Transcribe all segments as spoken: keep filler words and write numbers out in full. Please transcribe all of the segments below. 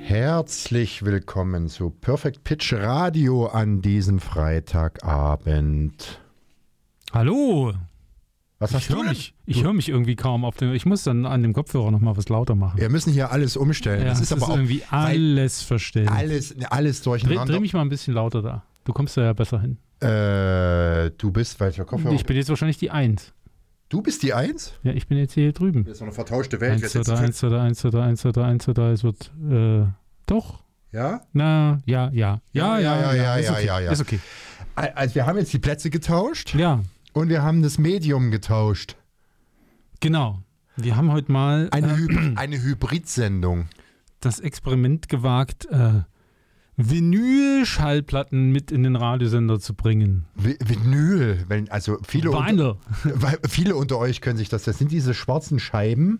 Herzlich willkommen zu Perfect Pitch Radio an diesem Freitagabend. Hallo. Was hast ich du höre denn? mich, ich höre mich irgendwie kaum auf dem. Ich muss dann an dem Kopfhörer noch mal was lauter machen. Wir müssen hier alles umstellen. Ja, das ist es aber ist auch irgendwie alles verstellt. alles, alles Dreh, durcheinander. dreh mich mal ein bisschen lauter da. Du kommst da ja besser hin. Äh, du bist welcher Kopfhörer? Ich bin jetzt wahrscheinlich die Eins. Du bist die Eins? Ja, ich bin jetzt hier drüben. Das ist noch eine vertauschte Welt. eins, zwei, drei, eins, zwei, drei, eins, zwei, drei, eins, zwei, drei, eins, zwei, drei. Es wird, äh, doch. Ja? Na, ja, ja. Ja, ja, ja, ja, ist ja, okay. ja, ja. Ist okay. Also wir haben jetzt die Plätze getauscht Ja, und wir haben das Medium getauscht. genau. Wir haben heute mal Eine, äh, Hy- eine Hybridsendung. das Experiment gewagt, äh, Vinyl-Schallplatten mit in den Radiosender zu bringen. Vi- Vinyl, wenn, also viele unter, Vinyl. weil viele unter euch können sich das, das sind diese schwarzen Scheiben,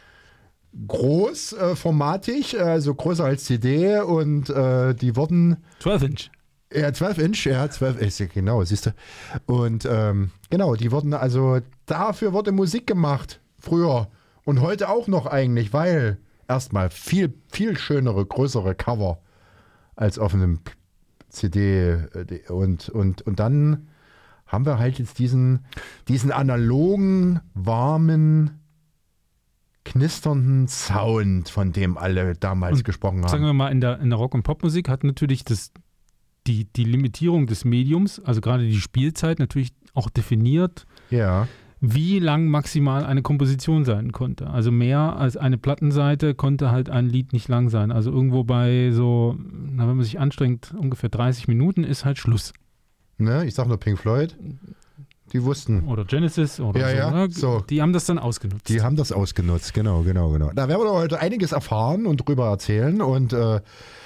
großformatig, äh, also größer als C D und äh, die wurden, zwölf Inch. ja zwölf Inch, ja zwölf Inch, genau, siehst du. Und ähm, genau, die wurden, also dafür wurde Musik gemacht, früher und heute auch noch eigentlich, weil erstmal viel, viel schönere, größere Cover als auf einem C D äh, und, und, und dann haben wir halt jetzt diesen, diesen analogen, warmen, knisternden Sound, von dem alle damals Und gesprochen haben. Sagen wir mal, in der, in der Rock- und Popmusik hat natürlich das, die, die Limitierung des Mediums, also gerade die Spielzeit, natürlich auch definiert, Ja, wie lang maximal eine Komposition sein konnte. Also mehr als eine Plattenseite konnte halt ein Lied nicht lang sein. Also irgendwo bei so, na, wenn man sich anstrengt, ungefähr dreißig Minuten ist halt Schluss. ne? Ich sag nur Pink Floyd, die wussten. Oder Genesis oder Ja, so, ja, ne? so. Die haben das dann ausgenutzt. Die haben das ausgenutzt, genau, genau, genau. Da werden wir doch heute einiges erfahren und drüber erzählen und äh,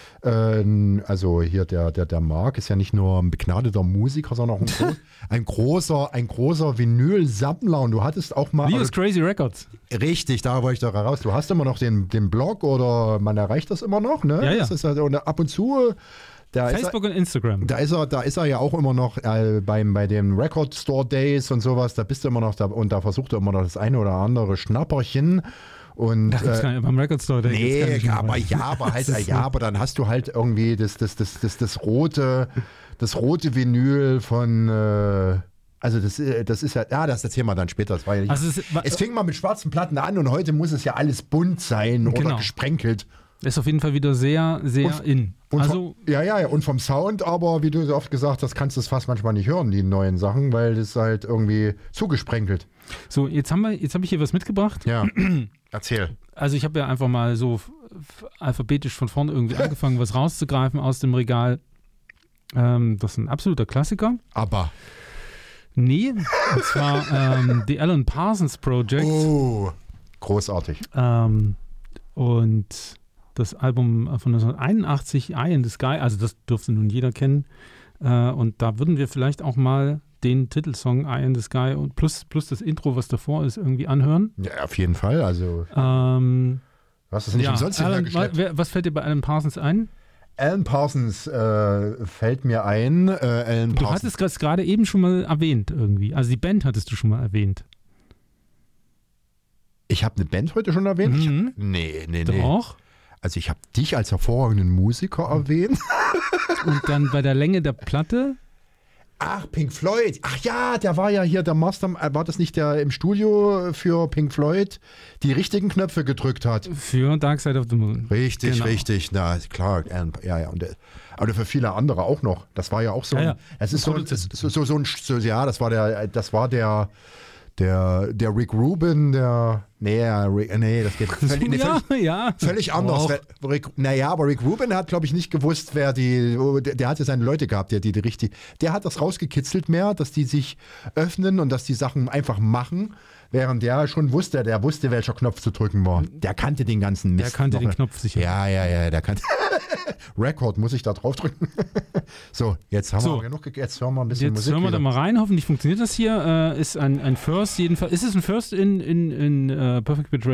äh, also hier der, der, der Marc ist ja nicht nur ein begnadeter Musiker, sondern auch ein, gro ein großer, ein großer Vinyl-Sammler und du hattest auch mal... Leo's Crazy Records. Richtig, da wollte ich doch raus. Du hast immer noch den, den Blog oder man erreicht das immer noch, ne? Ja, ja. Das ist also, und ab und zu... Da Facebook ist und Instagram. er, da, ist er, da ist er ja auch immer noch äh, beim, bei den Record Store Days und sowas, da bist du immer noch da und da versucht er immer noch das eine oder andere Schnapperchen. Und, Da gibt's äh, gar nicht, beim Record Store. da gibt's gar nee, nicht mehr. aber ja, aber halt, Das ist ja, so. aber dann hast du halt irgendwie das, das, das, das, das rote, das rote Vinyl von, äh, also das, äh, das ist ja, ja, das erzählen wir dann später. Das war ja nicht, Also es, es fing mal mit schwarzen Platten an und heute muss es ja alles bunt sein oder Genau. gesprenkelt. ist auf jeden Fall wieder sehr, sehr Und- in. Und Also vom, ja, ja, ja, und vom Sound, aber wie du so oft gesagt hast, kannst du es fast manchmal nicht hören, die neuen Sachen, weil das halt irgendwie zugesprenkelt. so, jetzt haben wir, jetzt habe ich hier was mitgebracht. Ja, erzähl. Also ich habe ja einfach mal so f- f- alphabetisch von vorne irgendwie angefangen, was rauszugreifen aus dem Regal. Ähm, das ist ein absoluter Klassiker. Aber. Nee, und zwar ähm, The Alan Parsons Project. Oh, großartig. Ähm, und das Album von neunzehnhunderteinundachtzig, Eye in the Sky, also das dürfte nun jeder kennen. Äh, und da würden wir vielleicht auch mal den Titelsong Eye in the Sky und plus, plus das Intro, was davor ist, irgendwie anhören. Ja, auf jeden Fall. Also, Ähm, du hast es nicht ja, umsonst Alan, hintergeschleppt. wer, was fällt dir bei Alan Parsons ein? Alan Parsons äh, fällt mir ein. Äh, Alan Du Parsons. hattest das gerade eben schon mal erwähnt irgendwie. Also die Band hattest du schon mal erwähnt. Ich habe eine Band heute schon erwähnt? Ich hab, Mhm. nee, nee, nee. Doch. Also ich habe dich als hervorragenden Musiker erwähnt. Und dann bei der Länge der Platte. Ach, Pink Floyd. Ach ja, der war ja hier, der Master, äh, war das nicht der im Studio für Pink Floyd die richtigen Knöpfe gedrückt hat? Für Dark Side of the Moon. Richtig, Genau. richtig. Na, klar, Alan- ja, ja. Und, äh, aber für viele andere auch noch. Das war ja auch so. Ja, ein, ja. Es ist so, Produzent. so, so, so ein, so, ja, das war der, das war der, der, der Rick Rubin, der, nee, Rick, nee, das geht völlig, nee, ja, völlig, ja. völlig anders. Och. Wer- Rick, naja, aber Rick Rubin hat, glaube ich, nicht gewusst, wer die, der, der hatte seine Leute gehabt, der die, die richtig, der hat das rausgekitzelt mehr, dass die sich öffnen und dass die Sachen einfach machen, während der schon wusste, der wusste, welcher Knopf zu drücken war. Der kannte den ganzen Mist. Der kannte noch. den Knopf sicher. Ja, ja, ja, der kannte. Record, muss ich da drauf drücken? So, jetzt haben So. wir genug, ge- jetzt hören wir ein bisschen Jetzt Musik hören wir wieder. da mal rein. Hoffentlich funktioniert das hier. Äh, ist ein, ein First jedenfalls. Ist es ein First in, in, in uh, Perfect Pitch Radio?